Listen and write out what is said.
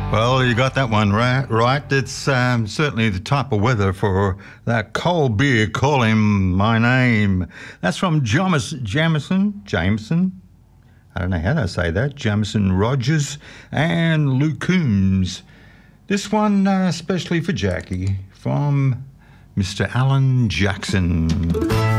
Well, you got that one right. It's certainly the type of weather for that cold beer calling my name. That's from Jameson. I don't know how to say that. Jameson Rogers and Luke Coombs. This one especially for Jackie from Mr. Alan Jackson.